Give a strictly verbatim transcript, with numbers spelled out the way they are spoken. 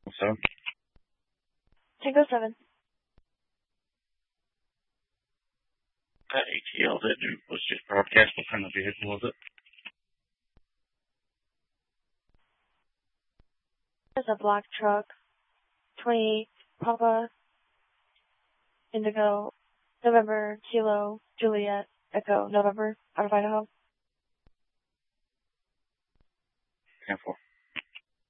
So, Tango seven. that A T L that was just broadcast. What kind of vehicle was it? It's a black truck. twenty-eight Papa Indigo November Kilo Juliet Echo November out of Idaho. ten four.